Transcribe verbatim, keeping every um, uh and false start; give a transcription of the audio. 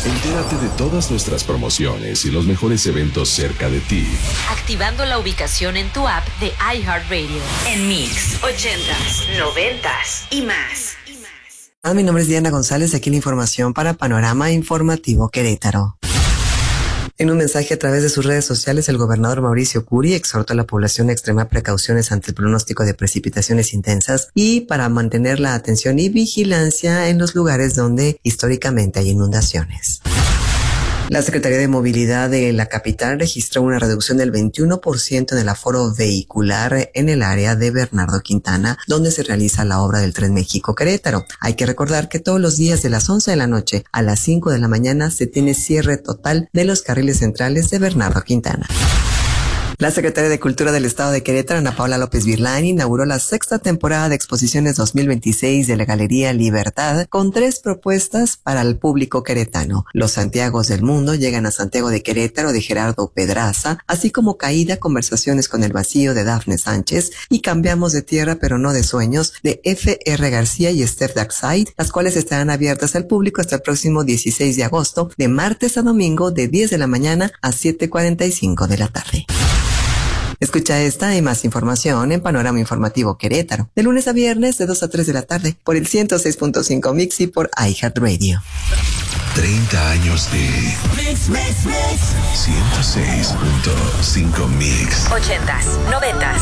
Entérate de todas nuestras promociones y los mejores eventos cerca de ti, activando la ubicación en tu app de iHeartRadio. En Mix, ochentas, noventas y más. Mi nombre es Diana González, aquí la información para Panorama Informativo Querétaro. En un mensaje a través de sus redes sociales, el gobernador Mauricio Curi exhortó a la población a extremar precauciones ante el pronóstico de precipitaciones intensas y para mantener la atención y vigilancia en los lugares donde históricamente hay inundaciones. La Secretaría de Movilidad de la capital registró una reducción del veintiuno por ciento en el aforo vehicular en el área de Bernardo Quintana, donde se realiza la obra del Tren México-Querétaro. Hay que recordar que todos los días de las once de la noche a las cinco de la mañana se tiene cierre total de los carriles centrales de Bernardo Quintana. La secretaria de Cultura del Estado de Querétaro, Ana Paula López Virlán, inauguró la sexta temporada de exposiciones dos mil veintiséis de la Galería Libertad con tres propuestas para el público queretano. Los Santiagos del Mundo llegan a Santiago de Querétaro de Gerardo Pedraza, así como Caída, Conversaciones con el Vacío de Dafne Sánchez y Cambiamos de Tierra pero no de Sueños de F R García y Steph Daxide, las cuales estarán abiertas al público hasta el próximo dieciséis de agosto, de martes a domingo de diez de la mañana a siete cuarenta y cinco de la tarde. Escucha esta y más información en Panorama Informativo Querétaro, de lunes a viernes de dos a tres de la tarde, por el ciento seis punto cinco Mix y por iHeartRadio. treinta años de Mix, Mix, Mix. ciento seis punto cinco Mix. Ochentas, noventas